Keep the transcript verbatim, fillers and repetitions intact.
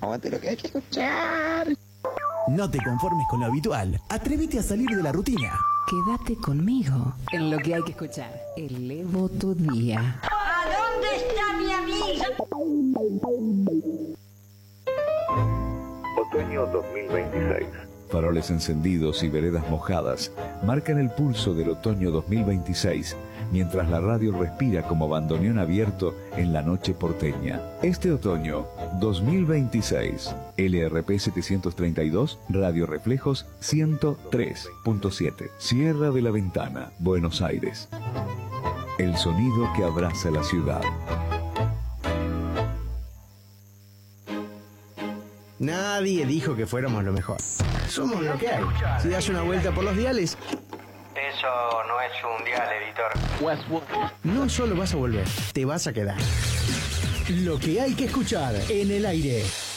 Aguante lo que hay que escuchar. No te conformes con lo habitual. Atrévete a salir de la rutina. Quédate conmigo en lo que hay que escuchar. Elevo tu día. ¿A dónde está mi amiga? Otoño dos mil veintiséis. Faroles encendidos y veredas mojadas marcan el pulso del otoño dos mil veintiséis, mientras la radio respira como bandoneón abierto en la noche porteña. Este otoño dos mil veintiséis, L R P setecientos treinta y dos, Radio Reflejos ciento tres punto siete, Sierra de la Ventana, Buenos Aires. El sonido que abraza la ciudad. Nadie dijo que fuéramos lo mejor. Somos lo que hay. Si das una vuelta por los diales... Eso no es un dial, editor. No solo vas a volver, te vas a quedar. Lo que hay que escuchar en el aire.